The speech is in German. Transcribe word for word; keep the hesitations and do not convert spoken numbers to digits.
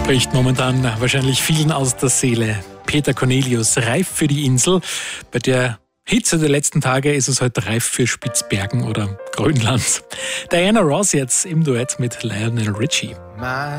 Spricht momentan wahrscheinlich vielen aus der Seele. Peter Cornelius, reif für die Insel. Bei der Hitze der letzten Tage ist es heute reif für Spitzbergen oder Grönland. Diana Ross jetzt im Duett mit Lionel Richie.